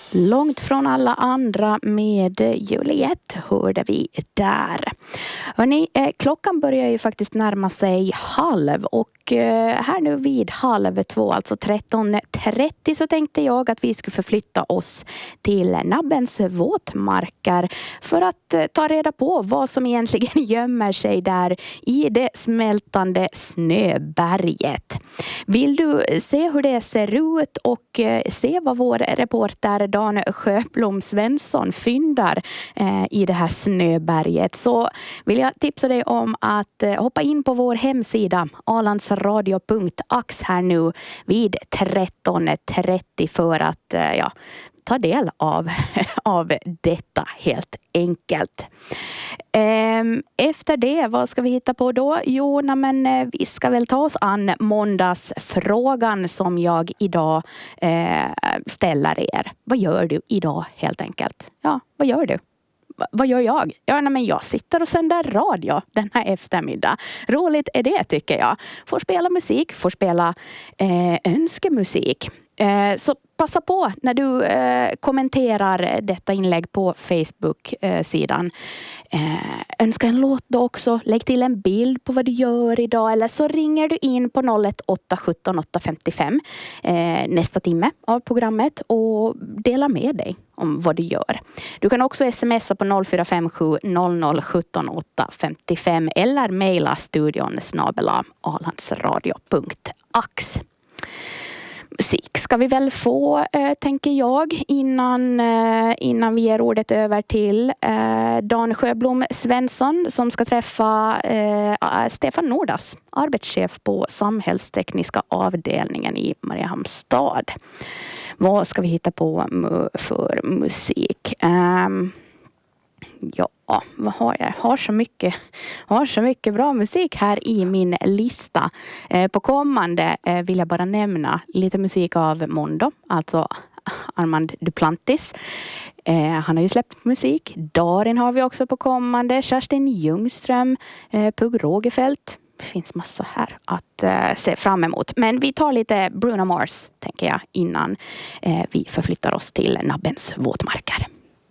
Långt från alla andra med Juliet hörde vi där. Hörrni, klockan börjar ju faktiskt närma sig halv och här nu vid 1:30, alltså 13:30, så tänkte jag att vi skulle förflytta oss till Nabbens våtmarker för att ta reda på vad som egentligen gömmer sig där i det smältande snöberget. Vill du se hur det ser ut och se vad vår reporter Dan Sjöblom Svensson fyndar i det här snöberget, så vill jag tipsa dig om att hoppa in på vår hemsida alandsradio.ax här nu vid 13:30 för att ta del av detta helt enkelt. Efter det, vad ska vi hitta på då? Jo, vi ska väl ta oss an måndagsfrågan som jag idag ställer er. Vad gör du idag helt enkelt? Ja, vad gör du? Vad gör jag? Ja, men jag sitter och sänder radio den här eftermiddag. Roligt är det, tycker jag. Får spela musik, får spela önskemusik. Så passa på när du kommenterar detta inlägg på Facebook-sidan. Önska en låt då också. Lägg till en bild på vad du gör idag. Eller så ringer du in på 018 17 855 nästa timme av programmet och dela med dig om vad du gör. Du kan också smsa på 0457 00 17 855 eller mejla studion@alandsradio.ax. Musik ska vi väl få, tänker jag, innan vi ger ordet över till Dan Sjöblom Svensson som ska träffa Stefan Nordas, arbetschef på samhällstekniska avdelningen i Mariehamnstad. Vad ska vi hitta på för musik? Ja, vad har jag? Har så mycket bra musik här i min lista. På kommande vill jag bara nämna lite musik av Mondo, alltså Armand Duplantis. Han har ju släppt musik. Darin har vi också på kommande. Kerstin Ljungström, Pugh Rogefeldt. Det finns massa här att se fram emot. Men vi tar lite Bruno Mars, tänker jag, innan vi förflyttar oss till Nabbens våtmarker.